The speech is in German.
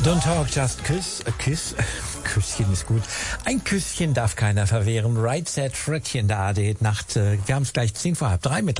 Don't talk, just kiss. A kiss. Küsschen ist gut. Ein Küsschen darf keiner verwehren. Right Set Frettchen da, die Nacht. Wir haben es gleich 3:10 mit